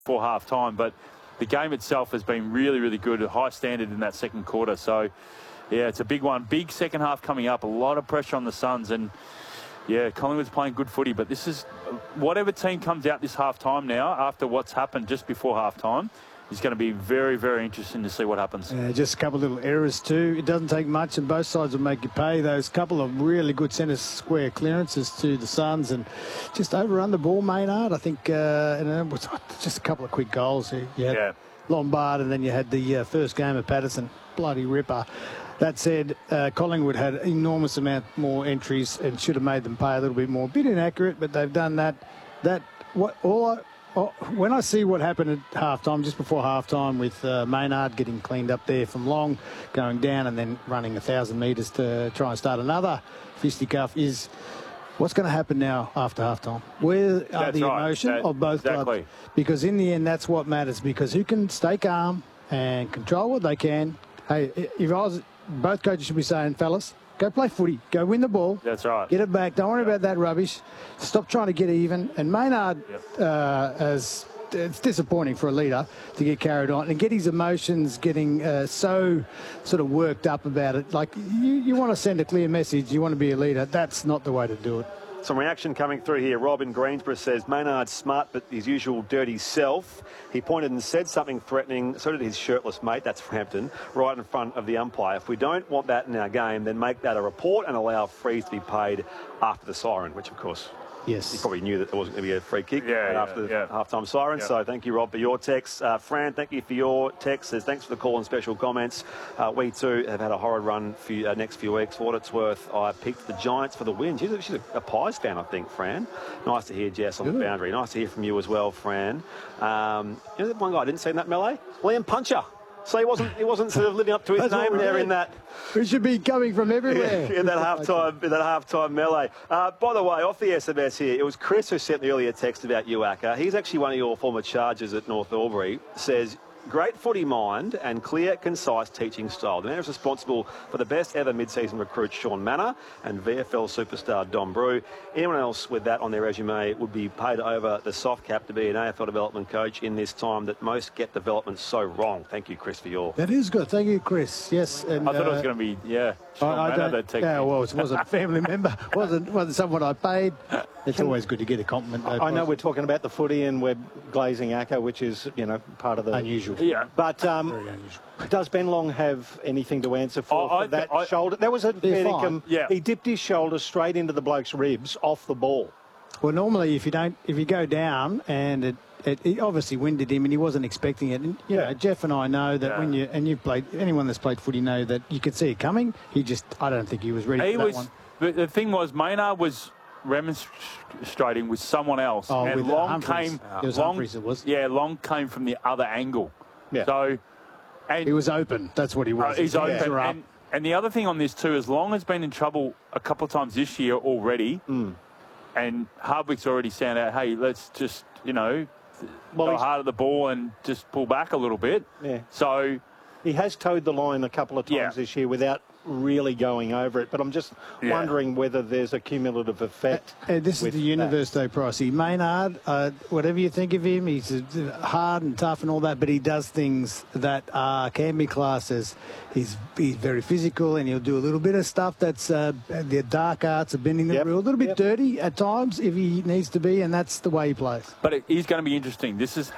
before half-time, but the game itself has been really, really good, a high standard in that second quarter. So, yeah, it's a big one. Big second half coming up, a lot of pressure on the Suns, and, yeah, Collingwood's playing good footy, but this is, whatever team comes out this half-time now, after what's happened just before half-time, it's going to be very, very interesting to see what happens. Just a couple of little errors too. It doesn't take much, and both sides will make you pay. Those couple of really good centre square clearances to the Suns, and just overrun the ball, Maynard. I think and it was just a couple of quick goals. You had Lombard, and then you had the first game of Patterson. Bloody ripper. That said, Collingwood had an enormous amount more entries and should have made them pay a little bit more. A bit inaccurate, but they've done that. When I see what happened at halftime, just before halftime, with Maynard getting cleaned up there from long, going down and then running 1,000 metres to try and start another fisticuff, is what's going to happen now after halftime? Where are the emotion of both clubs? Because in the end, that's what matters. Because who can stay calm and control what they can? Hey, if I was, both coaches should be saying, fellas, go play footy. Go win the ball. That's right. Get it back. Don't worry about that rubbish. Stop trying to get even. And Maynard, it's disappointing for a leader to get carried on and get his emotions getting so sort of worked up about it. Like, you want to send a clear message. You want to be a leader. That's not the way to do it. Some reaction coming through here. Rob in Greensboro says, Maynard's smart but his usual dirty self. He pointed and said something threatening. So did his shirtless mate, that's Frampton, right in front of the umpire. If we don't want that in our game, then make that a report and allow frees to be paid after the siren, which, of course, yes, he probably knew that there wasn't going to be a free kick after the half-time siren. So thank you, Rob, for your text. Fran, thank you for your text. Says, thanks for the call and special comments. We too have had a horrid run for next few weeks. For what it's worth, I picked the Giants for the win. She's a Pies fan, I think, Fran. Nice to hear Jess on the boundary. Nice to hear from you as well, Fran. You know that one guy I didn't see in that melee? Liam Puncher. So he wasn't sort of living up to his name there in that. It should be coming from everywhere. in that halftime melee. By the way, off the SMS here, it was Chris who sent the earlier text about Uaka. He's actually one of your former charges at North Albury. Says, great footy mind and clear, concise teaching style. The man is responsible for the best ever mid-season recruit, Sean Manor, and VFL superstar Dom Brew. Anyone else with that on their resume would be paid over the soft cap to be an AFL development coach in this time that most get development so wrong. Thank you, Chris, for your... That is good. Thank you, Chris. Yes. And, I thought it was going to be, Sean Manor, well, it wasn't a family member. wasn't someone I paid. It's always good to get a compliment. I know we're talking about the footy and we're glazing Acca, which is, part of the... Unusual. Yeah. But does Ben Long have anything to answer for that shoulder? That was a fair income. Yeah. He dipped his shoulder straight into the bloke's ribs off the ball. Well, normally if you go down and it obviously winded him and he wasn't expecting it. And, Jeff and I know that anyone that's played footy know that you could see it coming. I don't think he was ready for that one. The thing was, Maynard was remonstrating with someone else. And Long came... It was Humphries, it was. Yeah, Long came from the other angle. Yeah. So... And he was open. That's what he was. He's open. And the other thing on this too is Long has been in trouble a couple of times this year already. And Hardwick's already sound out, hey, let's just, go hard at the ball and just pull back a little bit. Yeah. So... He has towed the line a couple of times this year without really going over it, but I'm just wondering whether there's a cumulative effect. This is the universe, though, Pricey. Maynard, whatever you think of him, he's hard and tough and all that, but he does things that can be classed as he's very physical, and he'll do a little bit of stuff that's the dark arts of bending the rule, a little bit dirty at times if he needs to be, and that's the way he plays. But it is going to be interesting. This is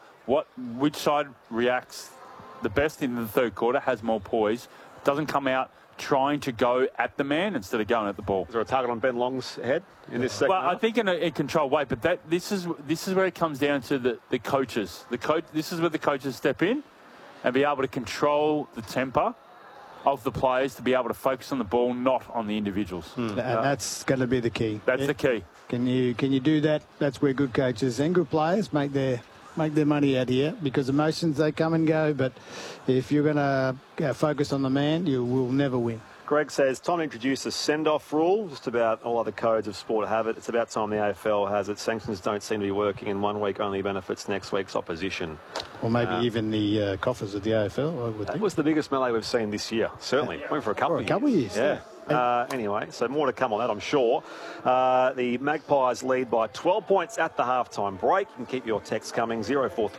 which side reacts the best in the third quarter, has more poise, doesn't come out trying to go at the man instead of going at the ball. Is there a target on Ben Long's head in this second half? I think in a controlled way, but this is where it comes down to the coaches. This is where the coaches step in and be able to control the temper of the players to be able to focus on the ball, not on the individuals. And that's going to be the key. That's the key. Can you do that? That's where good coaches and good players make their money out here, because emotions, they come and go, but if you're going to focus on the man, you will never win. Greg says, time to introduce a send-off rule. Just about all other codes of sport have it. It's about time the AFL has it. Sanctions don't seem to be working, and 1 week only benefits next week's opposition. Or maybe even the coffers of the AFL, I would think. That was the biggest melee we've seen this year, certainly. Went for a couple of years. Yeah. Anyway, so more to come on that, I'm sure. The Magpies lead by 12 points at the halftime break. You can keep your texts coming, 0433